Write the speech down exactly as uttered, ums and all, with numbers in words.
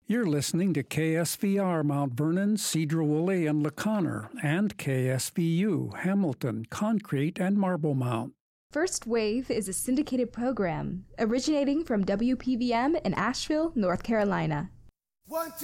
You're listening to K S V R Mount Vernon, Cedar-Woolley, and LaConner, and K S V U Hamilton, Concrete, and Marblemount. First Wave is a syndicated program originating from W P V M in Asheville, North Carolina. One, two.